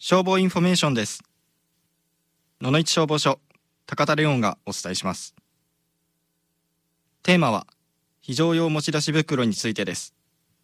消防インフォメーションです。野々市消防署高田レオンがお伝えします。テーマは非常用持ち出し袋についてです。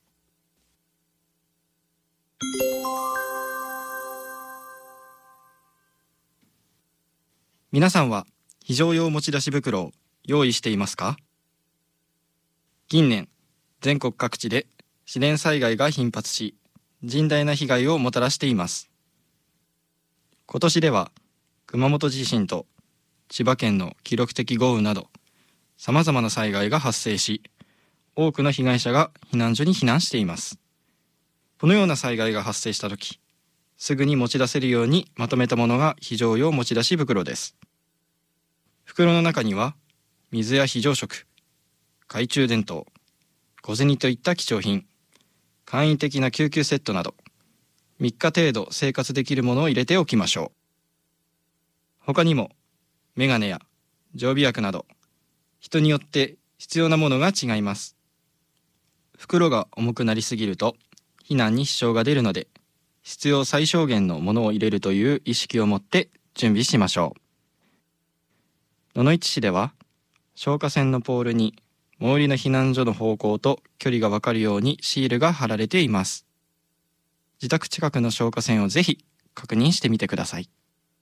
皆さんは非常用持ち出し袋を用意していますか？近年、全国各地で自然災害が頻発し、甚大な被害をもたらしています。今年では熊本地震と千葉県の記録的豪雨などさまざまな災害が発生し、多くの被害者が避難所に避難しています。このような災害が発生したとき、すぐに持ち出せるようにまとめたものが非常用持ち出し袋です。袋の中には水や非常食、懐中電灯、小銭といった貴重品、簡易的な救急セットなど3日程度生活できるものを入れておきましょう。他にもメガネや常備薬など人によって必要なものが違います。袋が重くなりすぎると避難に支障が出るので、必要最小限のものを入れるという意識を持って準備しましょう。野々市市では消火栓のポールに最寄りの避難所の方向と距離がわかるようにシールが貼られています。自宅近くの消火栓をぜひ確認してみてください。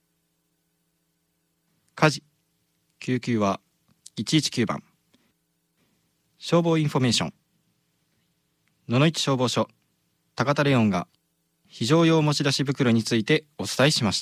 火事、救急は119番。消防インフォメーション。野々市消防署高田レオンが非常用持ち出し袋についてお伝えしました。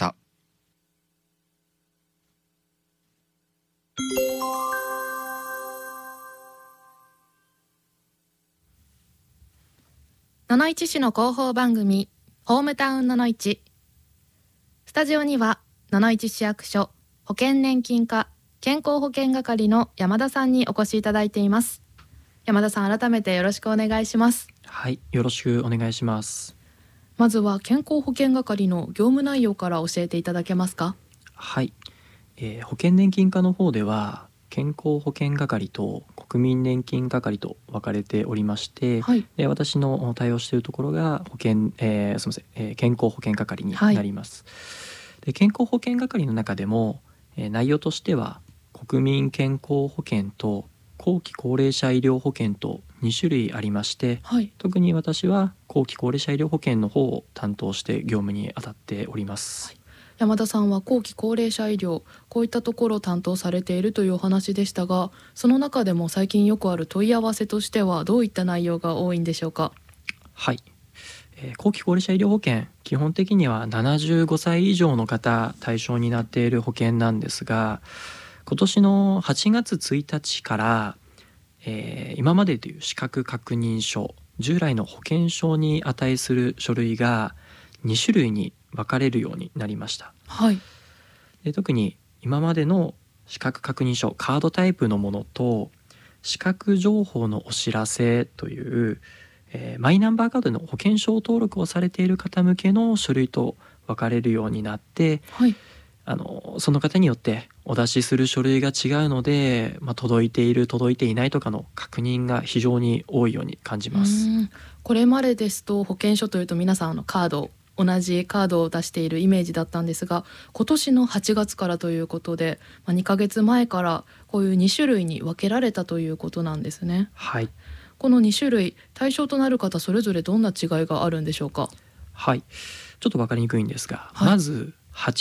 野々市市の広報番組ホームタウン野々市。スタジオには野々市市役所保険年金課健康保険係の山田さんにお越しいただいています。山田さん、改めてよろしくお願いします。 はい、よろしくお願いします。 まずは健康保険係の業務内容から教えていただけますか？ はい、保険年金課の方では健康保険係と国民年金係と分かれておりまして、 はい、 私の対応しているところが健康保険係になります。で、健康保険係の中でも、内容としては国民健康保険と後期高齢者医療保険と2種類ありまして、 はい、 特に私は後期高齢者医療保険の方を担当して業務に当たっております。 はい、山田さんは後期高齢者医療、こういったところを担当されているというお話でしたが、その中でも最近よくある問い合わせとしてはどういった内容が多いんでしょうか？ はい、後期高齢者医療保険、基本的には75歳以上の方対象になっている保険なんですが、今年の8月1日から、今までという資格確認書、従来の保険証に値する書類が2種類に分かれるようになりました。 はい、 で、特に今までの資格確認書カードタイプのものと資格情報のお知らせという、マイナンバーカードの保険証登録をされている方向けの書類と分かれるようになって、 はい、 その方によってお出しする書類が違うので、届いている届いていないとかの確認が非常に多いように感じます。 これまでですと保険証というと皆さんカード、同じカードを出しているイメージだったんですが、今年の8月からということで、2ヶ月前からこういう2種類に分けられたということなんですね。 はい、 この2種類対象となる方、それぞれどんな違いがあるんでしょうか？ はい、ちょっと分かりにくいんですが、 はい、 まず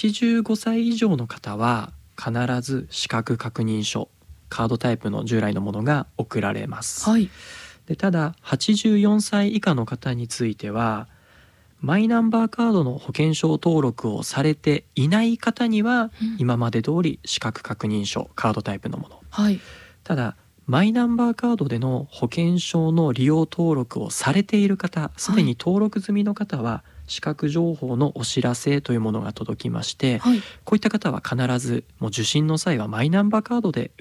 85歳以上の方は必ず資格確認書カードタイプの従来のものが送られます。 はい、 で、ただ84歳以下の方についてはマイナンバーカードの保険証登録をされていない方には、今まで通り資格確認書カードタイプのもの、 はい、 ただマイナンバーカードでの保険証の利用登録をされている方、すでに登録済みの方は資格情報のお知らせというものが届きまして、 はい、 こういった方は必ずもう受診の際はマイナンバーカードで